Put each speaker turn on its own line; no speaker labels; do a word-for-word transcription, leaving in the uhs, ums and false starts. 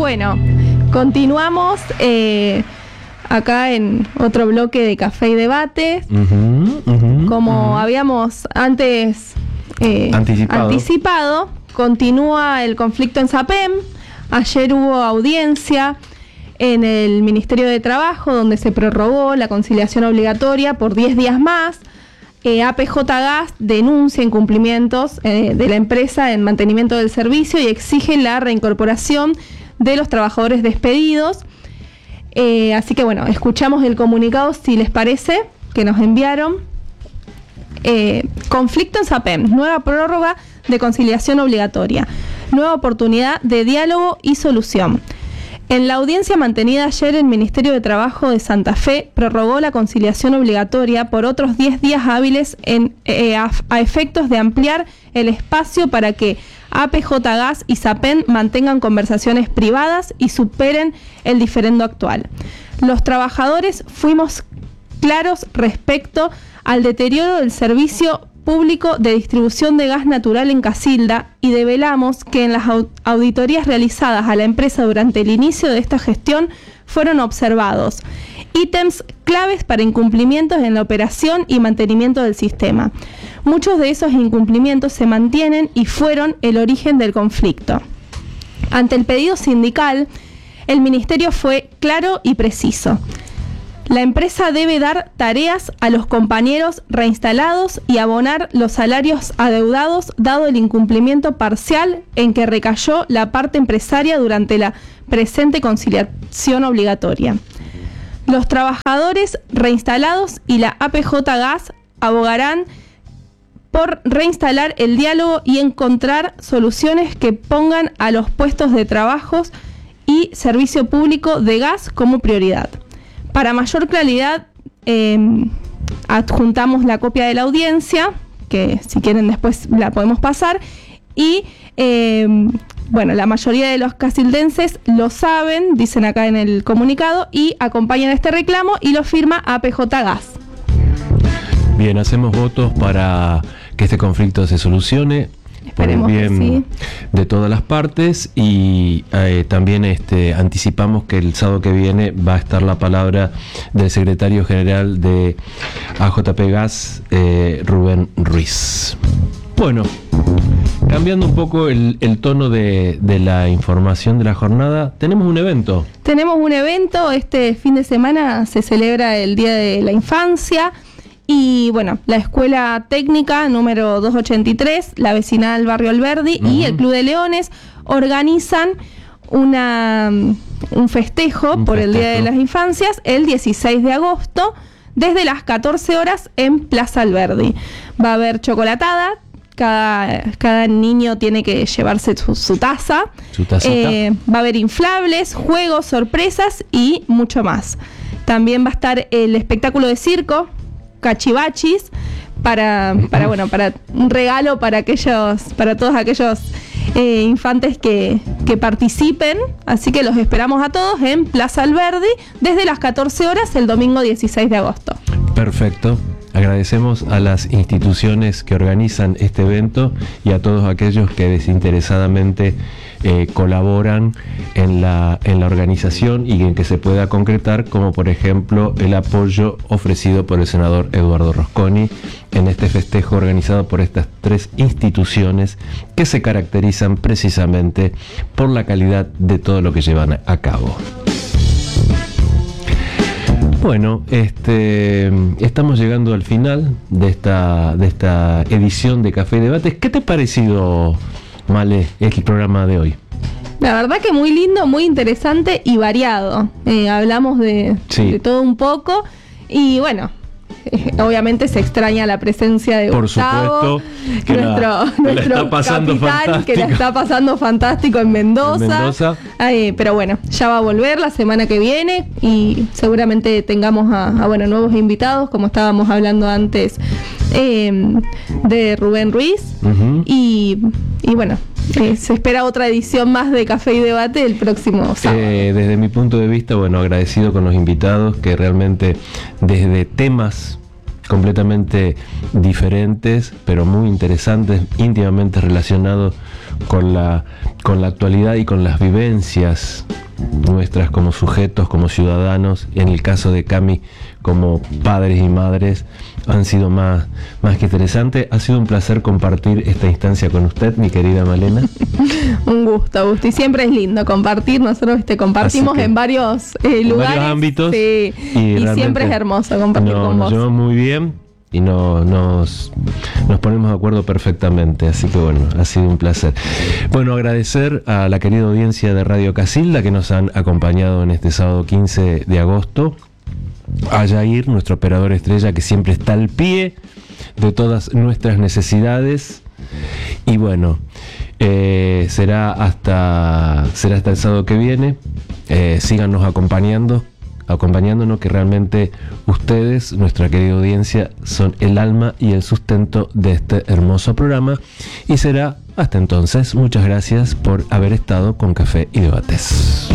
Bueno, continuamos eh, acá en otro bloque de Café y Debate. Uh-huh, uh-huh, Como uh-huh. habíamos antes eh,
anticipado.
anticipado, continúa el conflicto en SAPEM. Ayer hubo audiencia en el Ministerio de Trabajo, donde se prorrogó la conciliación obligatoria por diez días más. Eh, A P J Gas denuncia incumplimientos eh, de la empresa en mantenimiento del servicio y exige la reincorporación de los trabajadores despedidos. Eh, así que bueno, escuchamos el comunicado, si les parece, que nos enviaron. Eh, conflicto en SAPEM, nueva prórroga de conciliación obligatoria, nueva oportunidad de diálogo y solución. En la audiencia mantenida ayer, el Ministerio de Trabajo de Santa Fe prorrogó la conciliación obligatoria por otros diez días hábiles en, eh, a, a efectos de ampliar el espacio para que A P J Gas y SAPEM mantengan conversaciones privadas y superen el diferendo actual. Los trabajadores fuimos claros respecto al deterioro del servicio público de distribución de gas natural en Casilda y develamos que en las auditorías realizadas a la empresa durante el inicio de esta gestión fueron observados ítems claves para incumplimientos en la operación y mantenimiento del sistema. Muchos de esos incumplimientos se mantienen y fueron el origen del conflicto. Ante el pedido sindical, el Ministerio fue claro y preciso. La empresa debe dar tareas a los compañeros reinstalados y abonar los salarios adeudados, dado el incumplimiento parcial en que recayó la parte empresaria durante la presente conciliación obligatoria. Los trabajadores reinstalados y la A P J Gas abogarán por reinstalar el diálogo y encontrar soluciones que pongan a los puestos de trabajo y servicio público de gas como prioridad. Para mayor claridad, eh, adjuntamos la copia de la audiencia, que si quieren después la podemos pasar, y eh, bueno, la mayoría de los casildenses lo saben, dicen acá en el comunicado, y acompañan este reclamo y lo firma A P J Gas.
Bien, hacemos votos para que este conflicto se solucione. Esperemos por el bien sí. de todas las partes y eh, también este, anticipamos que el sábado que viene va a estar la palabra del secretario general de A J P Gas, eh, Rubén Ruiz. Bueno, cambiando un poco el, el tono de, de la información de la jornada, tenemos un evento. Tenemos un evento, este fin de semana se celebra el Día de la Infancia. Y bueno, la Escuela Técnica número doscientos ochenta y tres, la vecinal Barrio Alberdi uh-huh. y el Club de Leones organizan una, un festejo un por festejo. el Día de las Infancias el dieciséis de agosto desde las catorce horas en Plaza Alberdi. Va a haber chocolatada, cada, cada niño tiene que llevarse su, su taza, ¿Su eh, va a haber inflables, juegos, sorpresas y mucho más. También va a estar el espectáculo de circo, cachivachis, para, para bueno, para un regalo para aquellos, para todos aquellos eh, infantes que, que participen, así que los esperamos a todos en Plaza Alberdi desde las catorce horas el domingo dieciséis de agosto. Perfecto. Agradecemos a las instituciones que organizan este evento y a todos aquellos que desinteresadamente eh, colaboran en la, en la organización y en que se pueda concretar, como por ejemplo el apoyo ofrecido por el senador Eduardo Rosconi en este festejo organizado por estas tres instituciones que se caracterizan precisamente por la calidad de todo lo que llevan a cabo. Bueno, este, estamos llegando al final de esta, de esta edición de Café y Debates. ¿Qué te ha parecido, Male, el programa de hoy? La verdad que muy lindo, muy interesante y variado. Eh, hablamos de, sí. de todo un poco y bueno, eh, obviamente se extraña la presencia de Por Gustavo, supuesto, que nuestro, la, que nuestro la está pasando capitán fantástico. que la está pasando fantástico en Mendoza. En Mendoza. Ay, pero bueno, ya va a volver la semana que viene y seguramente tengamos a, a bueno, nuevos invitados, como estábamos hablando antes eh, de Rubén Ruiz. Uh-huh. y, y bueno, eh, se espera otra edición más de Café y Debate el próximo sábado. Eh, desde mi punto de vista, bueno, agradecido con los invitados que realmente desde temas completamente diferentes, pero muy interesantes, íntimamente relacionados con la, con la actualidad y con las vivencias nuestras como sujetos, como ciudadanos, en el caso de Cami como padres y madres, han sido más, más que interesantes. Ha sido un placer compartir esta instancia con usted, mi querida Malena.
Un gusto, Augusto, y siempre es lindo compartir. Nosotros este, compartimos en varios eh, lugares,
varios ámbitos,
sí, y, y siempre es hermoso compartir
no,
con
nos
vos.
Nos llevamos muy bien y no, nos, nos ponemos de acuerdo perfectamente, así que bueno, ha sido un placer. Bueno, agradecer a la querida audiencia de Radio Casilda que nos han acompañado en este sábado quince de agosto, a Yair, nuestro operador estrella, que siempre está al pie de todas nuestras necesidades, y bueno, eh, será hasta será hasta el sábado que viene. Eh, síganos acompañando acompañándonos, que realmente ustedes, nuestra querida audiencia, son el alma y el sustento de este hermoso programa. Y será hasta entonces. Muchas gracias por haber estado con Café y Debates.